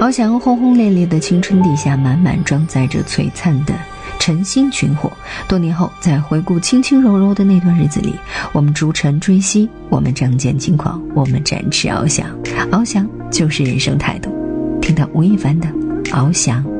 翱翔轰轰烈烈的青春底下，满满装载着璀璨的晨星群火。多年后再回顾轻轻柔柔的那段日子里，我们逐尘追惜，我们仗剑轻狂，我们展翅翱翔。翱翔就是人生态度。听到吴亦凡的翱翔。